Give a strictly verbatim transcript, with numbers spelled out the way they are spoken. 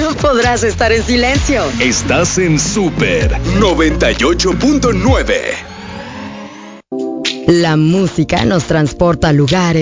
no podrás estar en silencio. Estás en Super noventa y ocho punto nueve. La música nos transporta a lugares